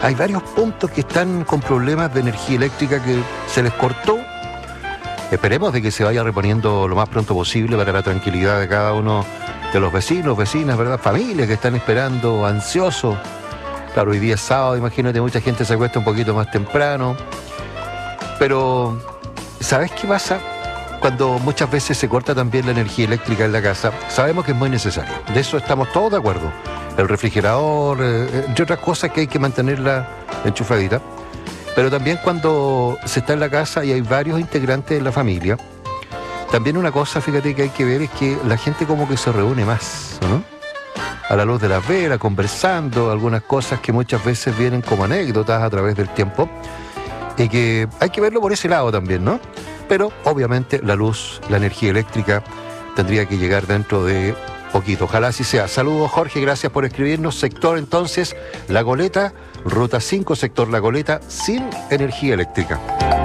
hay varios puntos que están con problemas de energía eléctrica que se les cortó. Esperemos de que se vaya reponiendo lo más pronto posible para la tranquilidad de cada uno de los vecinos, vecinas, ¿verdad? Familias que están esperando, ansiosos. Claro, hoy día es sábado, imagínate, mucha gente se acuesta un poquito más temprano. Pero, ¿sabes qué pasa? Cuando muchas veces se corta también la energía eléctrica en la casa, sabemos que es muy necesario. De eso estamos todos de acuerdo. El refrigerador, entre otras cosas que hay que mantenerla enchufadita. Pero también cuando se está en la casa y hay varios integrantes de la familia, también una cosa, fíjate, que hay que ver es que la gente como que se reúne más, ¿no? A la luz de las velas, conversando, algunas cosas que muchas veces vienen como anécdotas a través del tiempo, y que hay que verlo por ese lado también, ¿no? Pero obviamente la luz, la energía eléctrica tendría que llegar dentro de poquito. Ojalá así sea. Saludos, Jorge, gracias por escribirnos. Sector entonces La Goleta, ruta 5, sector La Goleta, sin energía eléctrica.